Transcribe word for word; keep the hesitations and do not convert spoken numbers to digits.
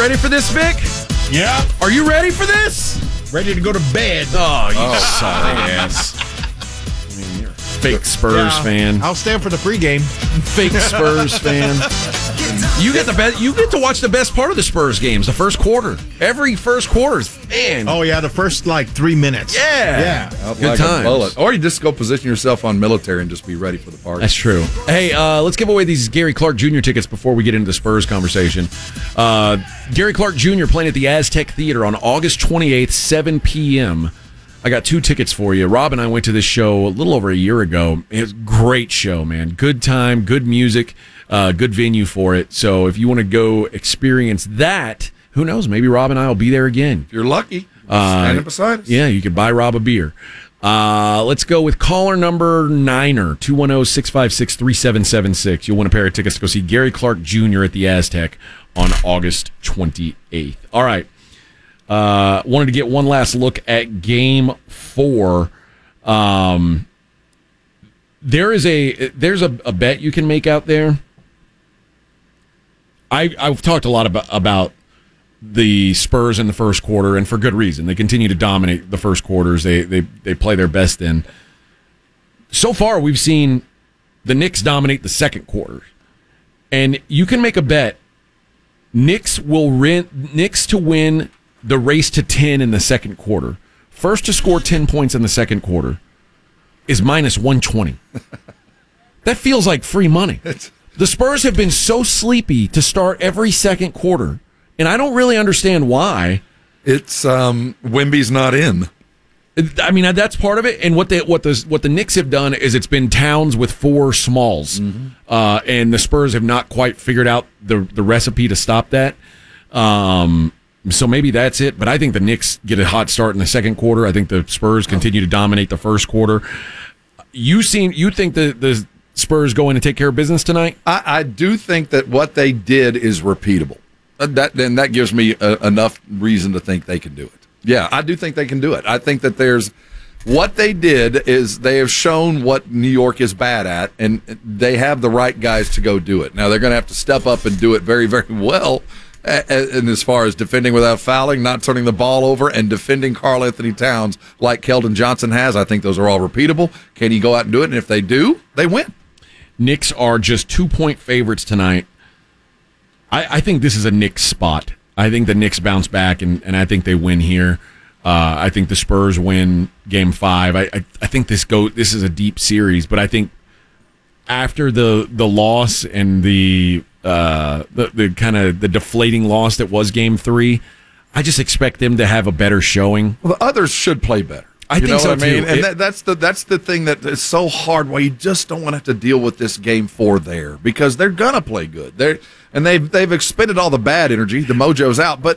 ready for this, Vic? Yeah. Are you ready for this? Ready to go to bed. Oh, you Oh. sorry ass. I mean, you're a fake Spurs Yeah, fan. I'll stand for the pregame. Fake Spurs fan. You get the best. You get to watch the best part of the Spurs games, the first quarter. Every first quarter, man. Oh, yeah, the first, like, three minutes. Yeah. Yeah. Out Good like times. a bullet. Or you just go position yourself on military and just be ready for the party. That's true. Hey, uh, let's give away these Gary Clark Junior tickets before we get into the Spurs conversation. Uh, Gary Clark Junior playing at the Aztec Theater on August twenty-eighth, seven p.m. I got two tickets for you. Rob and I went to this show a little over a year ago. It was a great show, man. Good time, good music, uh, good venue for it. So if you want to go experience that, who knows? Maybe Rob and I will be there again. If you're lucky, Uh, stand up beside us. Yeah, you could buy Rob a beer. Uh, let's go with caller number Niner, two one zero, six five six, three seven seven six. You'll win a pair of tickets to go see Gary Clark Junior at the Aztec on August twenty-eighth. All right. Uh, wanted to get one last look at game four. Um, there is a there's a, a bet you can make out there. I I've talked a lot about about the Spurs in the first quarter, and for good reason. They continue to dominate the first quarters. They they they play their best in. So far, we've seen the Knicks dominate the second quarter, and you can make a bet. Knicks will rent Knicks to win the race to ten in the second quarter. First to score ten points in the second quarter is minus one twenty. That feels like free money. The Spurs have been so sleepy to start every second quarter, and I don't really understand why. It's um, Wemby's not in. I mean, that's part of it. And what the what the what the Knicks have done is it's been Towns with four smalls, mm-hmm. uh, and the Spurs have not quite figured out the the recipe to stop that. Um, so maybe that's it. But I think the Knicks get a hot start in the second quarter. I think the Spurs continue to dominate the first quarter. You seen you think the the Spurs go in and take care of business tonight? I, I do think that what they did is repeatable. Uh, That then that gives me uh, enough reason to think they can do it. Yeah, I do think they can do it. I think that there's what they did is they have shown what New York is bad at, and they have the right guys to go do it. Now they're going to have to step up and do it very, very well. And as far as defending without fouling, not turning the ball over, and defending Karl Anthony Towns like Keldon Johnson has, I think those are all repeatable. Can he go out and do it? And if they do, they win. Knicks are just two-point favorites tonight. I, I think this is a Knicks spot. I think the Knicks bounce back, and, and I think they win here. Uh, I think the Spurs win Game Five. I, I I think this go. This is a deep series, but I think after the the loss and the uh, the, the kind of the deflating loss that was Game Three, I just expect them to have a better showing. Well, the others should play better. I you think know so what I mean? too. And It- that, that's the that's the thing that is so hard. Why you just don't want to have to deal with this Game Four there because they're gonna play good. They're and they've they've expended all the bad energy. The mojo's out, but